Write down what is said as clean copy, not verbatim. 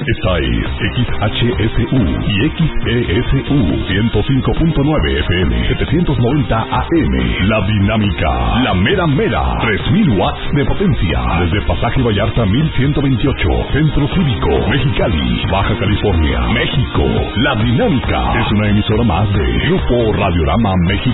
Esta es XHSU y XESU 105.9 FM 790 AM. La Dinámica, la mera mera, 3000 watts de potencia. Desde Pasaje Vallarta 1128, Centro Cívico, Mexicali, Baja California, México. La Dinámica es una emisora más de Grupo Radiorama México.